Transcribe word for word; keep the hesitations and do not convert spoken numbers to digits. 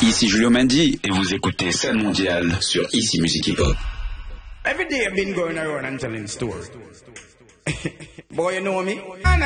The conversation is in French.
Ici Julio Mendy et vous écoutez Scène Mondiale sur Ici Musique Hip Hop. Every day I've been going around and telling stories. Boy, you know me?